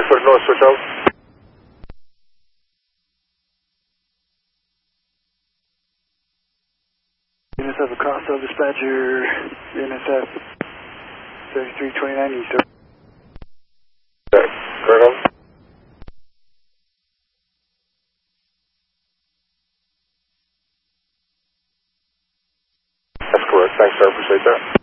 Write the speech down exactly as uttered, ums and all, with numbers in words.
Northward, north, switch out. N S F across, L dispatcher, N S F thirty-three twenty-nine east. Okay, Colonel. That's correct. Thanks, sir. Appreciate that.